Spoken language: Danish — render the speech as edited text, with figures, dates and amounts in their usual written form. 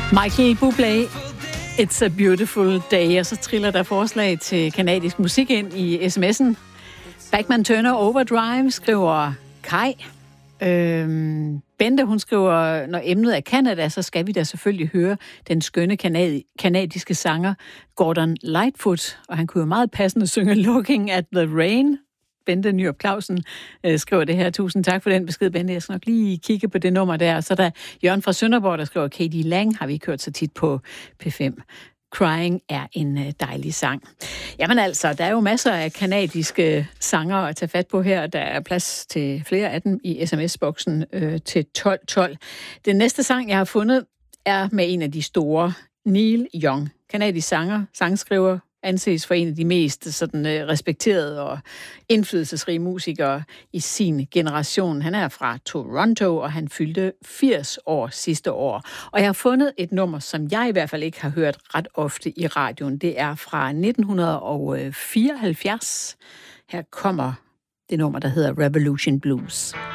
Michael Bublé, It's a Beautiful Day, og så triller der forslag til kanadisk musik ind i sms'en. Bachman Turner Overdrive skriver Kai. Bente, hun skriver, når emnet er Canada, så skal vi da selvfølgelig høre den skønne kanadiske sanger Gordon Lightfoot, og han kunne jo meget passende synge Looking at the Rain. Bente Nyrup Clausen skriver det her. Tusind tak for den besked, Bente. Jeg skal nok lige kigge på det nummer der. Så er der Jørgen fra Sønderborg, der skriver, Katie Lang har vi ikke hørt så tit på P5. Crying er en dejlig sang. Jamen altså, der er jo masser af kanadiske sanger at tage fat på her. Der er plads til flere af dem i sms-boksen til 1212. Den næste sang, jeg har fundet, er med en af de store, Neil Young. Kanadisk sanger, sangskriver, anses for en af de mest sådan, respekterede og indflydelsesrige musikere i sin generation. Han er fra Toronto, og han fyldte 80 år sidste år. Og jeg har fundet et nummer, som jeg i hvert fald ikke har hørt ret ofte i radioen. Det er fra 1974. Her kommer det nummer, der hedder Revolution Blues.